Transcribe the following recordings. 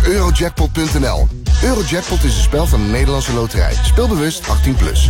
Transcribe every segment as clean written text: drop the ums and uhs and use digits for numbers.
Eurojackpot.nl. Eurojackpot is een spel van de Nederlandse Loterij. Speel bewust 18+.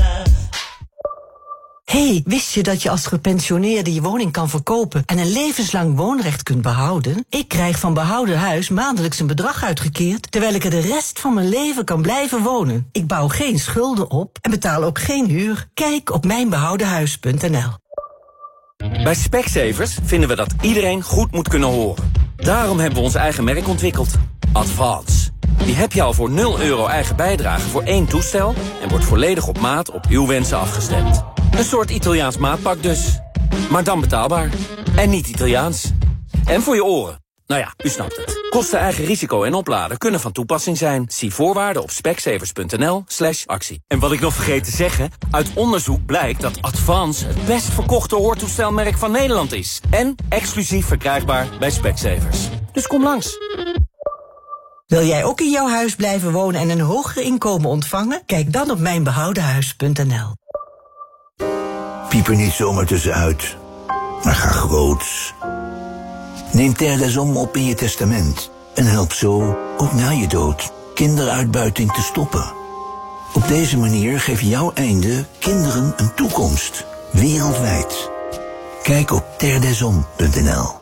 Hey, wist je dat je als gepensioneerde je woning kan verkopen en een levenslang woonrecht kunt behouden? Ik krijg van Behouden Huis maandelijks een bedrag uitgekeerd, terwijl ik er de rest van mijn leven kan blijven wonen. Ik bouw geen schulden op en betaal ook geen huur. Kijk op mijnbehoudenhuis.nl. Bij Specsavers vinden we dat iedereen goed moet kunnen horen. Daarom hebben we ons eigen merk ontwikkeld. Advance. Die heb je al voor €0 eigen bijdrage voor 1 toestel en wordt volledig op maat op uw wensen afgestemd. Een soort Italiaans maatpak dus. Maar dan betaalbaar. En niet Italiaans. En voor je oren. Nou ja, u snapt het. Kosten, eigen risico en opladen kunnen van toepassing zijn. Zie voorwaarden op specsavers.nl/actie. En wat ik nog vergeet te zeggen, uit onderzoek blijkt dat Advance het best verkochte hoortoestelmerk van Nederland is. En exclusief verkrijgbaar bij Specsavers. Dus kom langs. Wil jij ook in jouw huis blijven wonen en een hoger inkomen ontvangen? Kijk dan op mijnbehoudenhuis.nl. Piep er niet zomaar tussenuit, maar ga groots. Neem Terre des Hommes op in je testament en help zo, ook na je dood, kinderuitbuiting te stoppen. Op deze manier geeft jouw einde kinderen een toekomst, wereldwijd. Kijk op terredeshommes.nl.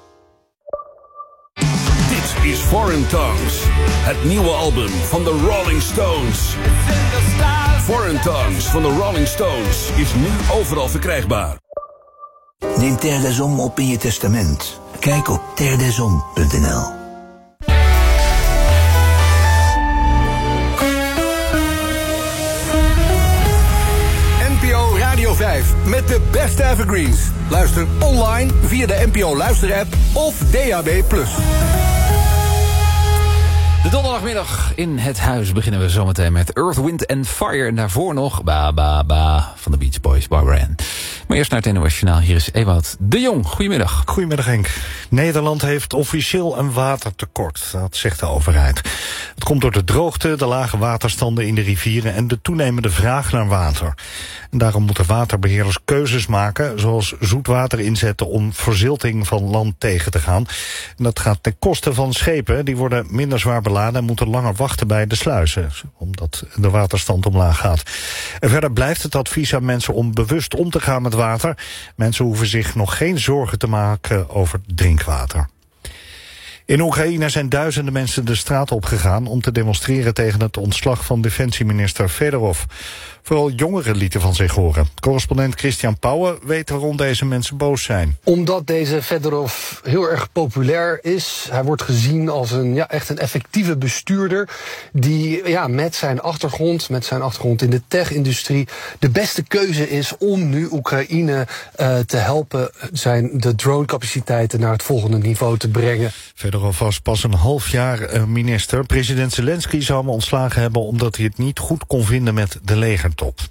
Dit is Foreign Tongues, het nieuwe album van de Rolling Stones. Foreign Tongues van de Rolling Stones is nu overal verkrijgbaar. Neem Terre des Hommes op in je testament. Kijk op terredeshommes.nl. NPO Radio 5 met de beste evergreens. Luister online via de NPO Luisterapp of DAB+. De donderdagmiddag in het huis beginnen we zometeen met Earth, Wind and Fire. En daarvoor nog Ba Ba Ba van de Beach Boys, Barbara Ann. Maar eerst naar het NOS Journaal. Hier is Ewout de Jong. Goedemiddag. Goedemiddag Henk. Nederland heeft officieel een watertekort, dat zegt de overheid. Het komt door de droogte, de lage waterstanden in de rivieren en de toenemende vraag naar water. En daarom moeten waterbeheerders keuzes maken, zoals zoetwater inzetten om verzilting van land tegen te gaan. En dat gaat ten koste van schepen, die worden minder zwaar beladen en moeten langer wachten bij de sluizen, omdat de waterstand omlaag gaat. En verder blijft het advies aan mensen om bewust om te gaan met water. Mensen hoeven zich nog geen zorgen te maken over drinkwater. In Oekraïne zijn duizenden mensen de straat opgegaan om te demonstreren tegen het ontslag van defensieminister Fedorov. Vooral jongeren lieten van zich horen. Correspondent Christian Pauwen weet waarom deze mensen boos zijn. Omdat deze Fedorov heel erg populair is. Hij wordt gezien als echt een effectieve bestuurder die met zijn achtergrond in de tech-industrie de beste keuze is om nu Oekraïne te helpen de dronecapaciteiten naar het volgende niveau te brengen. Fedorov was pas een half jaar minister. President Zelensky zou hem ontslagen hebben omdat hij het niet goed kon vinden met de legertop.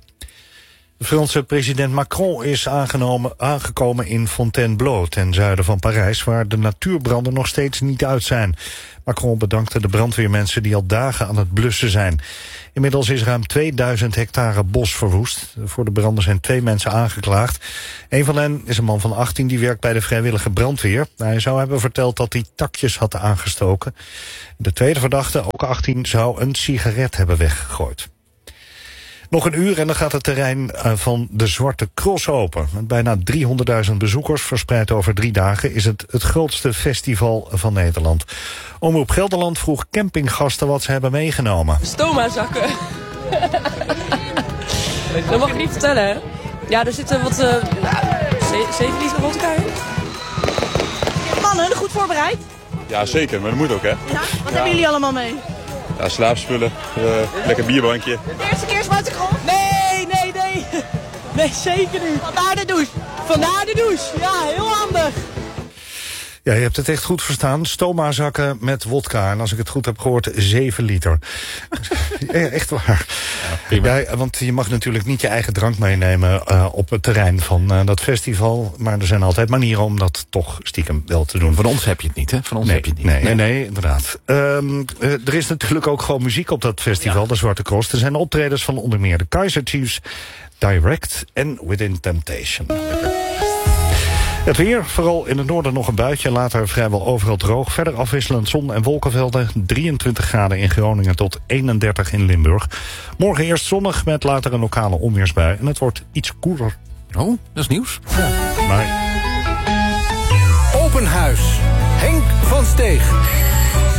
De Franse president Macron is aangekomen in Fontainebleau, ten zuiden van Parijs, waar de natuurbranden nog steeds niet uit zijn. Macron bedankte de brandweermensen die al dagen aan het blussen zijn. Inmiddels is ruim 2000 hectare bos verwoest. Voor de branden zijn 2 mensen aangeklaagd. Een van hen is een man van 18 die werkt bij de vrijwillige brandweer. Hij zou hebben verteld dat hij takjes had aangestoken. De tweede verdachte, ook 18, zou een sigaret hebben weggegooid. Nog een uur en dan gaat het terrein van de Zwarte Cross open. Met bijna 300.000 bezoekers verspreid over 3 dagen is het grootste festival van Nederland. Omroep Gelderland vroeg campinggasten wat ze hebben meegenomen. Stoma-zakken. Dat mag ik niet vertellen, hè? Ja, er zitten wat 7 liter vodka in. Mannen, goed voorbereid? Ja, zeker, maar dat moet ook, hè? Ja? Wat hebben jullie allemaal mee? Ja, slaapspullen, lekker bierbankje. De eerste keer Zwarte Cross? Nee. Nee, zeker niet. Vandaar de douche. Vandaar de douche. Ja, heel handig. Ja, je hebt het echt goed verstaan. Stoma-zakken met wodka. En als ik het goed heb gehoord, 7 liter. Echt waar. Ja, want je mag natuurlijk niet je eigen drank meenemen op het terrein van dat festival. Maar er zijn altijd manieren om dat toch stiekem wel te doen. Van ons heb je het niet, hè? Van ons heb je het niet. Nee, inderdaad. Er is natuurlijk ook gewoon muziek op dat festival, de Zwarte Cross. Er zijn optredens van onder meer de Kaiser Chiefs, Direct en Within Temptation. Het weer, vooral in het noorden nog een buitje, later vrijwel overal droog. Verder afwisselend zon en wolkenvelden, 23 graden in Groningen tot 31 in Limburg. Morgen eerst zonnig met later een lokale onweersbui en het wordt iets koeler. Oh, dat is nieuws. Ja, maar... Open huis. Henk van Steeg.